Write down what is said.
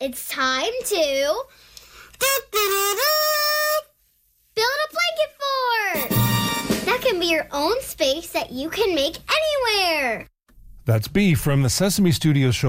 It's time to build a blanket fort. That can be your own space that you can make anywhere. That's B from the Sesame Studios show